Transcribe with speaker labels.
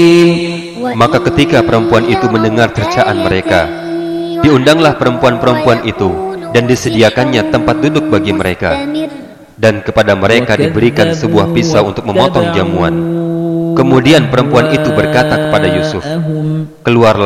Speaker 1: Maka ketika perempuan itu mendengar cercaan mereka, diundanglah perempuan-perempuan itu dan disediakannya tempat duduk bagi mereka. Dan kepada mereka diberikan sebuah pisau untuk memotong jamuan. Kemudian perempuan itu berkata kepada Yusuf, "Keluarlah